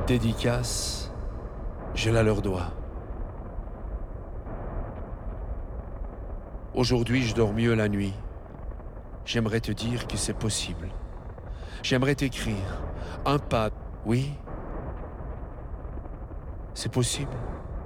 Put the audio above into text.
dédicace, je la leur dois. Aujourd'hui, je dors mieux la nuit. J'aimerais te dire que c'est possible. J'aimerais t'écrire un pas, oui, c'est possible.